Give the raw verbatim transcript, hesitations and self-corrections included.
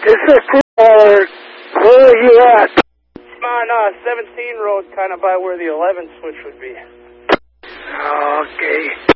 This is or where are you at? I'm on uh, seventeen road, kind of by where the eleven switch would be. Okay.